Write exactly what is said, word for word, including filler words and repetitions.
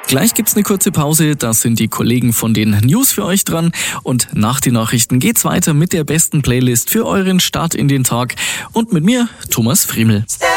Gleich gibt's eine kurze Pause, da sind die Kollegen von den News für euch dran und nach den Nachrichten geht's weiter mit der besten Playlist für euren Start in den Tag und mit mir, Thomas Friemel.